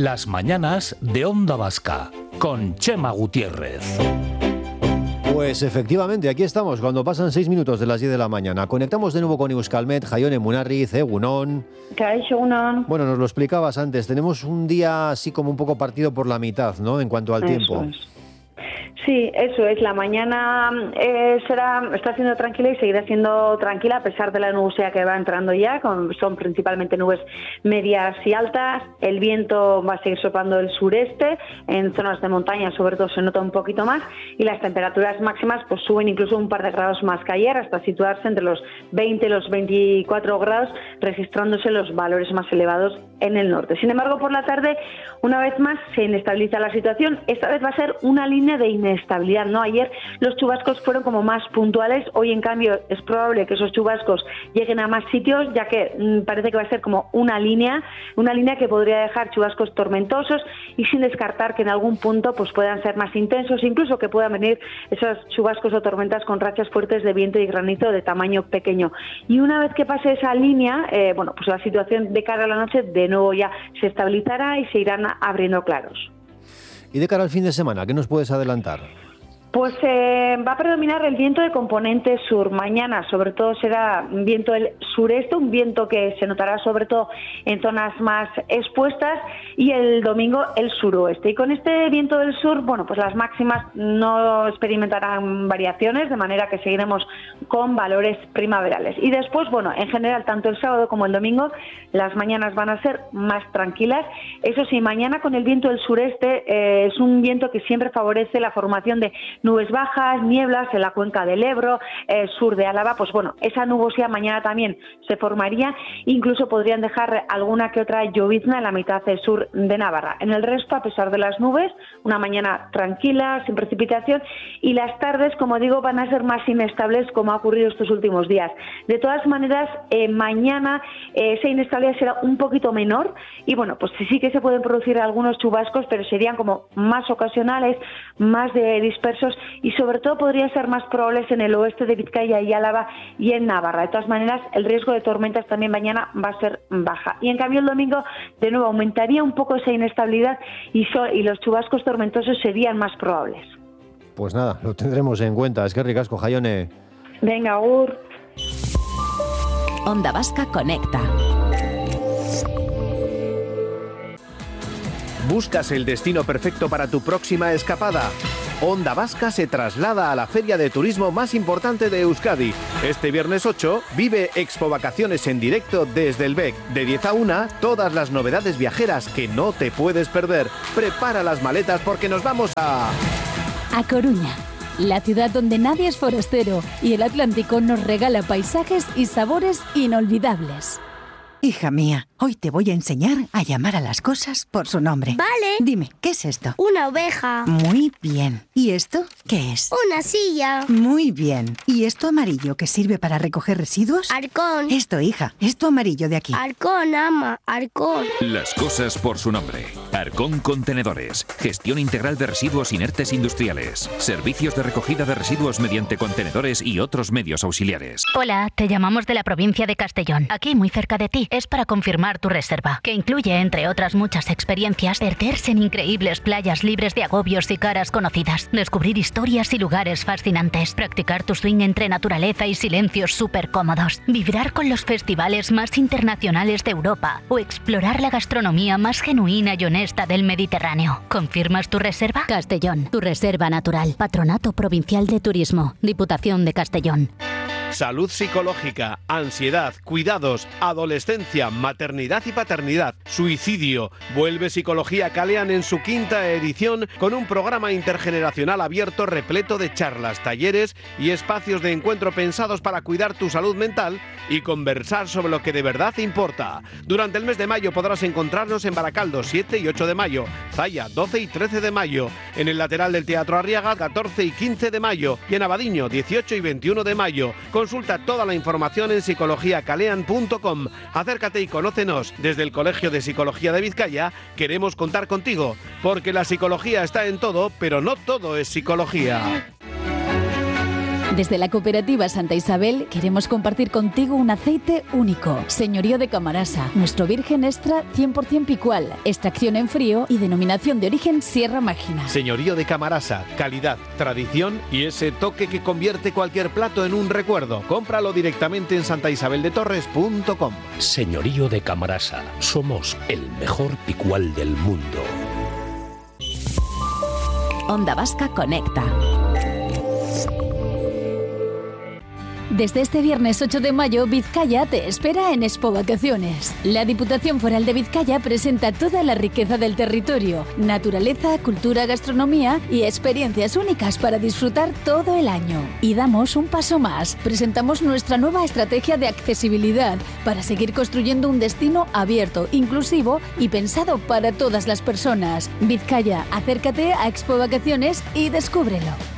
Las mañanas de Onda Vasca, con Chema Gutiérrez. Pues efectivamente, aquí estamos, cuando pasan 6 minutos de las 10 de la mañana. Conectamos de nuevo con Euskalmet, Jaione Munarriz, Egunon. Kaixo, Egunon. Bueno, nos lo explicabas antes, tenemos un día así como un poco partido por la mitad, ¿no?, en cuanto al tiempo. Sí, eso es. La mañana está siendo tranquila y seguirá siendo tranquila a pesar de la nubosidad que va entrando ya. Son principalmente nubes medias y altas. El viento va a seguir soplando del sureste. En zonas de montaña, sobre todo, se nota un poquito más. Y las temperaturas máximas pues suben incluso un par de grados más que ayer, hasta situarse entre los 20 y los 24 grados, registrándose los valores más elevados en el norte. Sin embargo, por la tarde, una vez más, se inestabiliza la situación. Esta vez va a ser una línea de inestabilidad, ¿no? Ayer los chubascos fueron como más puntuales. Hoy, en cambio, es probable que esos chubascos lleguen a más sitios, ya que parece que va a ser como una línea que podría dejar chubascos tormentosos, y sin descartar que en algún punto pues puedan ser más intensos, incluso que puedan venir esos chubascos o tormentas con rachas fuertes de viento y granizo de tamaño pequeño. Y una vez que pase esa línea, pues la situación de cara a la noche de nuevo ya se estabilizará y se irán abriendo claros. Y de cara al fin de semana, ¿qué nos puedes adelantar? Pues va a predominar el viento de componente sur. Mañana, sobre todo, será viento del sureste, un viento que se notará sobre todo en zonas más expuestas, y el domingo el suroeste. Y con este viento del sur, pues las máximas no experimentarán variaciones, de manera que seguiremos con valores primaverales. Y después, en general, tanto el sábado como el domingo, las mañanas van a ser más tranquilas. Eso sí, mañana con el viento del sureste es un viento que siempre favorece la formación de nubes bajas, nieblas en la cuenca del Ebro, sur de Álava. Esa nubosidad mañana también se formaría, incluso podrían dejar alguna que otra llovizna en la mitad sur de Navarra. En el resto, a pesar de las nubes, una mañana tranquila, sin precipitación, y las tardes, como digo, van a ser más inestables, como ha ocurrido estos últimos días. De todas maneras, mañana esa inestabilidad será un poquito menor, y sí que se pueden producir algunos chubascos, pero serían como más ocasionales, más dispersos, y sobre todo podrían ser más probables en el oeste de Vizcaya y Álava y en Navarra. De todas maneras, el riesgo de tormentas también mañana va a ser baja. Y en cambio el domingo, de nuevo, aumentaría un poco esa inestabilidad y los chubascos tormentosos serían más probables. Pues nada, lo tendremos en cuenta. Es que ricasco, Jaione. Venga, agur. Onda Vasca conecta. ¿Buscas el destino perfecto para tu próxima escapada? Onda Vasca se traslada a la feria de turismo más importante de Euskadi. Este viernes 8 vive Expo Vacaciones en directo desde el BEC. De 10 a 1, todas las novedades viajeras que no te puedes perder. Prepara las maletas porque nos vamos a Coruña, la ciudad donde nadie es forastero y el Atlántico nos regala paisajes y sabores inolvidables. Hija mía, hoy te voy a enseñar a llamar a las cosas por su nombre. Vale. Dime, ¿qué es esto? Una oveja. Muy bien. ¿Y esto qué es? Una silla. Muy bien. ¿Y esto amarillo que sirve para recoger residuos? Arcón. Esto, hija, esto amarillo de aquí. Arcón, ama, Arcón. Las cosas por su nombre. Arcón Contenedores. Gestión integral de residuos inertes industriales. Servicios de recogida de residuos mediante contenedores y otros medios auxiliares. Hola, te llamamos de la provincia de Castellón, aquí muy cerca de ti. Es para confirmar tu reserva, que incluye, entre otras muchas experiencias, perderse en increíbles playas libres de agobios y caras conocidas, descubrir historias y lugares fascinantes, practicar tu swing entre naturaleza y silencios súper cómodos, vibrar con los festivales más internacionales de Europa o explorar la gastronomía más genuina y honesta del Mediterráneo. ¿Confirmas tu reserva? Castellón, tu reserva natural. Patronato Provincial de Turismo. Diputación de Castellón. Salud psicológica, ansiedad, cuidados, adolescencia, maternidad y paternidad, suicidio. Vuelve Psicología Kalean en su 5ª edición con un programa intergeneracional abierto repleto de charlas, talleres y espacios de encuentro pensados para cuidar tu salud mental y conversar sobre lo que de verdad importa. Durante el mes de mayo podrás encontrarnos en Baracaldo 7 y 8 de mayo, Zaya 12 y 13 de mayo, en el lateral del Teatro Arriaga 14 y 15 de mayo y en Abadiño 18 y 21 de mayo. Consulta toda la información en psicologiacalean.com. Acércate y conócenos. Desde el Colegio de Psicología de Vizcaya queremos contar contigo, porque la psicología está en todo, pero no todo es psicología. Desde la cooperativa Santa Isabel queremos compartir contigo un aceite único. Señorío de Camarasa, nuestro virgen extra 100% picual, extracción en frío y denominación de origen Sierra Mágina. Señorío de Camarasa, calidad, tradición y ese toque que convierte cualquier plato en un recuerdo. Cómpralo directamente en santaisabeldettorres.com. Señorío de Camarasa, somos el mejor picual del mundo. Onda Vasca Conecta. Desde este viernes 8 de mayo, Vizcaya te espera en Expo Vacaciones. La Diputación Foral de Vizcaya presenta toda la riqueza del territorio, naturaleza, cultura, gastronomía y experiencias únicas para disfrutar todo el año. Y damos un paso más. Presentamos nuestra nueva estrategia de accesibilidad para seguir construyendo un destino abierto, inclusivo y pensado para todas las personas. Vizcaya, acércate a Expo Vacaciones y descúbrelo.